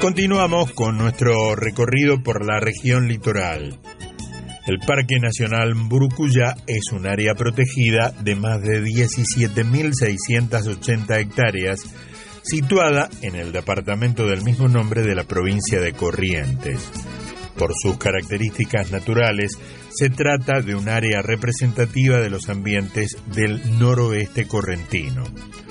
Continuamos con nuestro recorrido por la región litoral. El Parque Nacional Mburucuyá es un área protegida de más de 17.680 hectáreas, situada en el departamento del mismo nombre de la provincia de Corrientes. Por sus características naturales, se trata de un área representativa de los ambientes del noroeste correntino.